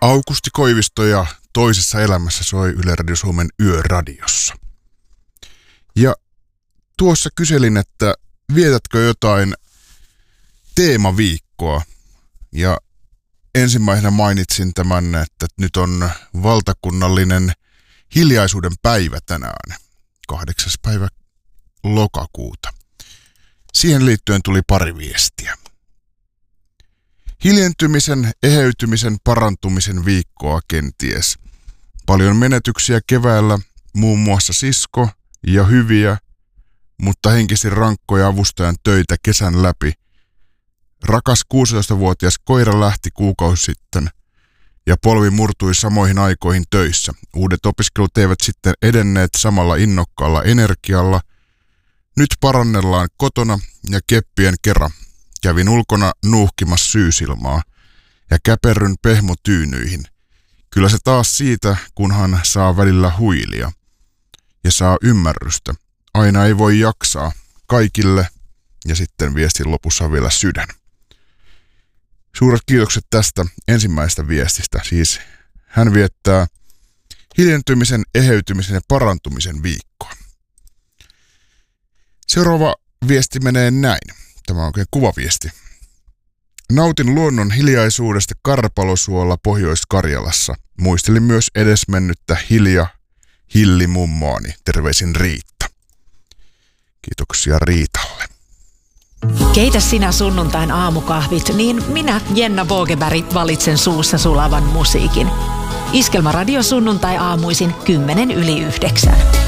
Aukusti Koivisto ja Toisessa elämässä soi Yle Radio Suomen Yöradiossa. Ja tuossa kyselin, että vietätkö jotain teemaviikkoa? Ja ensimmäisenä mainitsin tämän, että nyt on valtakunnallinen hiljaisuuden päivä tänään, 8. päivä lokakuuta. Siihen liittyen tuli pari viestiä. Hiljentymisen, eheytymisen, parantumisen viikkoa kenties. Paljon menetyksiä keväällä, muun muassa sisko ja hyviä, mutta henkisesti rankkoja avustajan töitä kesän läpi. Rakas 16-vuotias koira lähti kuukausi sitten ja polvi murtui samoihin aikoihin töissä. Uudet opiskelut eivät sitten edenneet samalla innokkaalla energialla. Nyt parannellaan kotona ja keppien kera. Kävin ulkona nuuhkimassa syysilmaa ja käperryn pehmotyynyihin. Kyllä se taas siitä, kunhan saa välillä huilia ja saa ymmärrystä. Aina ei voi jaksaa kaikille ja sitten viestin lopussa vielä sydän. Suuret kiitokset tästä ensimmäisestä viestistä. Siis hän viettää hiljentymisen, eheytymisen ja parantumisen viikkoa. Seuraava viesti menee näin. Tämä on oikein kuvaviesti. Nautin luonnon hiljaisuudesta Karpalosuolla Pohjois-Karjalassa. Muistelin myös edesmennyttä Hilli-mummoani. Terveisin Riitta. Kiitoksia Riitalle. Keitä sinä sunnuntain aamukahvit, niin minä, Jenna Bogeberg, valitsen suussa sulavan musiikin. Iskelmäradio sunnuntai aamuisin 8:10.